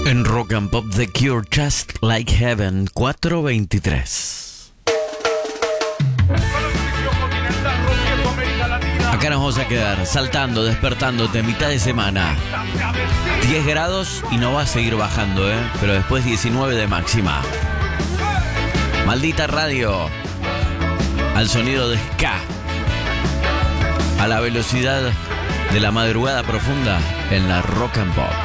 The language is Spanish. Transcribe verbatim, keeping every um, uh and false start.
En Rock and Pop, The Cure, Just Like Heaven, cuatro veintitrés. Acá nos vamos a quedar saltando, despertándote mitad de semana. diez grados y no va a seguir bajando, ¿eh? Pero después diecinueve de máxima. Maldita radio. Al sonido de ska. A la velocidad de la madrugada profunda en la Rock and Pop.